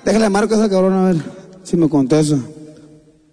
Déjale marco a esa cabrona a ver si me contesta.